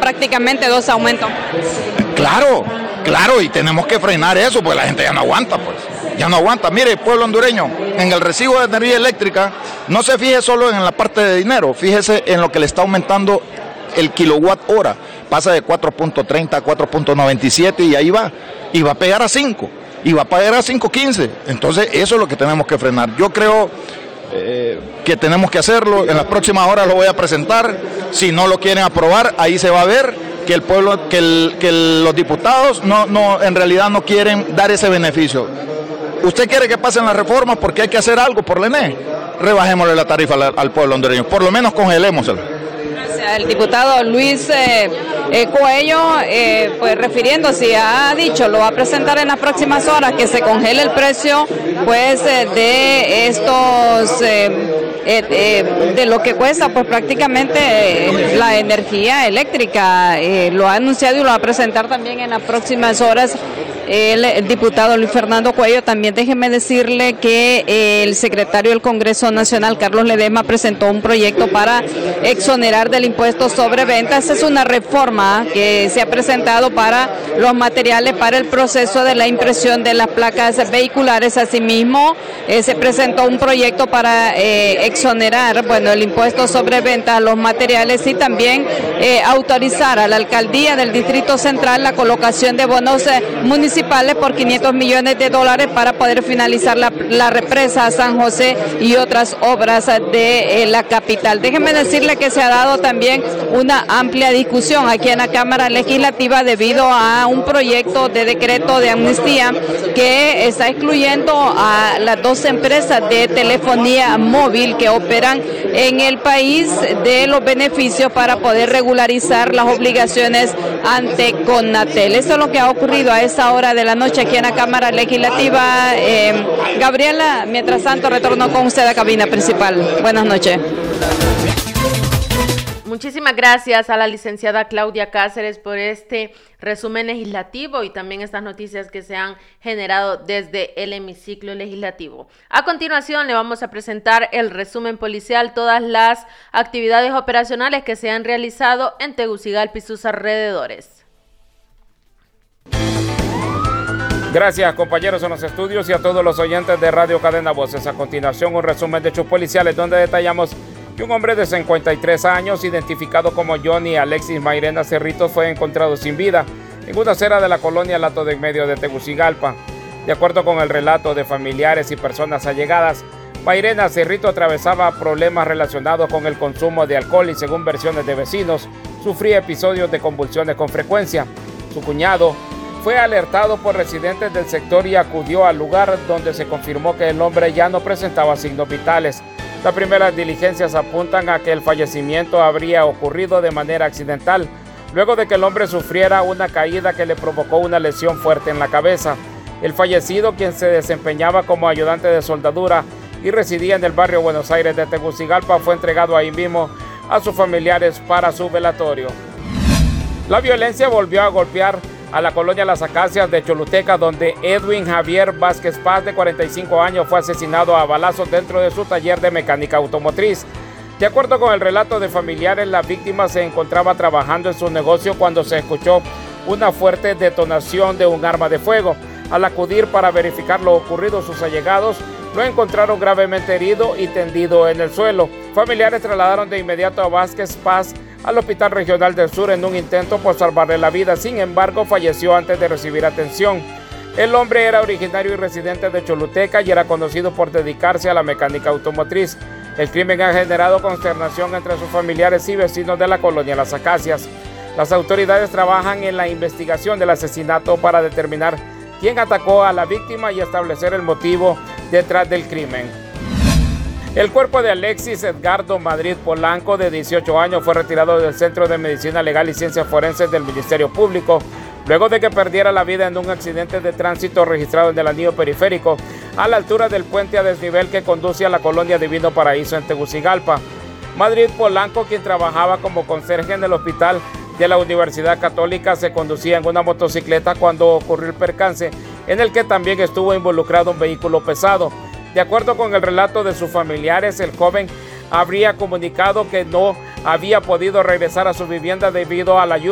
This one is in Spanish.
prácticamente 2 aumentos. Claro, y tenemos que frenar eso, pues la gente ya no aguanta, pues. Ya no aguanta. Mire, pueblo hondureño, en el recibo de energía eléctrica, no se fije solo en la parte de dinero, fíjese en lo que le está aumentando el kilowatt hora. Pasa de 4.30 a 4.97 y ahí va. Y va a pegar a 5. Y va a pegar a 5.15. Entonces, eso es lo que tenemos que frenar. Yo creo que tenemos que hacerlo. En las próximas horas lo voy a presentar. Si no lo quieren aprobar, ahí se va a ver que el pueblo, que los diputados en realidad no quieren dar ese beneficio. ¿Usted quiere que pasen las reformas porque hay que hacer algo por la ENE? Rebajémosle la tarifa al pueblo hondureño, por lo menos congelémosela. Gracias. El diputado Luis Coello, pues refiriéndose, ha dicho, lo va a presentar en las próximas horas, que se congele el precio pues de estos, de lo que cuesta pues prácticamente la energía eléctrica. Lo ha anunciado y lo va a presentar también en las próximas horas. El diputado Luis Fernando Coello. También déjeme decirle que el secretario del Congreso Nacional, Carlos Ledesma, presentó un proyecto para exonerar del impuesto sobre ventas. Es una reforma que se ha presentado para los materiales para el proceso de la impresión de las placas vehiculares. Asimismo, se presentó un proyecto para exonerar, el impuesto sobre ventas a los materiales y también autorizar a la alcaldía del Distrito Central la colocación de bonos municipales por $500 millones para poder finalizar la represa San José y otras obras de la capital. Déjenme decirle que se ha dado también una amplia discusión aquí en la Cámara Legislativa debido a un proyecto de decreto de amnistía que está excluyendo a las 2 empresas de telefonía móvil que operan en el país de los beneficios para poder regularizar las obligaciones ante Conatel. Esto es lo que ha ocurrido a esta hora de la noche aquí en la Cámara Legislativa. Gabriela, mientras tanto, retorno con usted a la cabina principal. Buenas noches. Muchísimas gracias a la licenciada Claudia Cáceres por este resumen legislativo y también estas noticias que se han generado desde el hemiciclo legislativo. A continuación le vamos a presentar el resumen policial, todas las actividades operacionales que se han realizado en Tegucigalpa y sus alrededores. Gracias, compañeros en los estudios y a todos los oyentes de Radio Cadena Voces. A continuación, un resumen de hechos policiales donde detallamos que un hombre de 53 años, identificado como Johnny Alexis Mairena Cerritos, fue encontrado sin vida en una acera de la colonia Lato de Medio de Tegucigalpa. De acuerdo con el relato de familiares y personas allegadas, Mairena Cerrito atravesaba problemas relacionados con el consumo de alcohol y, según versiones de vecinos, sufría episodios de convulsiones con frecuencia. Su cuñado fue alertado por residentes del sector y acudió al lugar, donde se confirmó que el hombre ya no presentaba signos vitales. Las primeras diligencias apuntan a que el fallecimiento habría ocurrido de manera accidental, luego de que el hombre sufriera una caída que le provocó una lesión fuerte en la cabeza. El fallecido, quien se desempeñaba como ayudante de soldadura y residía en el barrio Buenos Aires de Tegucigalpa, fue entregado ahí mismo a sus familiares para su velatorio. La violencia volvió a golpear a la colonia Las Acacias de Choluteca, donde Edwin Javier Vázquez Paz, de 45 años, fue asesinado a balazos dentro de su taller de mecánica automotriz. De acuerdo con el relato de familiares, la víctima se encontraba trabajando en su negocio cuando se escuchó una fuerte detonación de un arma de fuego. Al acudir para verificar lo ocurrido, sus allegados lo encontraron gravemente herido y tendido en el suelo. Familiares trasladaron de inmediato a Vázquez Paz al Hospital Regional del Sur en un intento por salvarle la vida. Sin embargo, falleció antes de recibir atención. El hombre era originario y residente de Choluteca y era conocido por dedicarse a la mecánica automotriz. El crimen ha generado consternación entre sus familiares y vecinos de la colonia Las Acacias. Las autoridades trabajan en la investigación del asesinato para determinar quién atacó a la víctima y establecer el motivo detrás del crimen. El cuerpo de Alexis Edgardo Madrid Polanco, de 18 años, fue retirado del Centro de Medicina Legal y Ciencias Forenses del Ministerio Público, luego de que perdiera la vida en un accidente de tránsito registrado en el anillo periférico, a la altura del puente a desnivel que conduce a la colonia Divino Paraíso en Tegucigalpa. Madrid Polanco, quien trabajaba como conserje en el hospital de la Universidad Católica, se conducía en una motocicleta cuando ocurrió el percance, en el que también estuvo involucrado un vehículo pesado. De acuerdo con el relato de sus familiares, el joven habría comunicado que no había podido regresar a su vivienda debido a la lluvia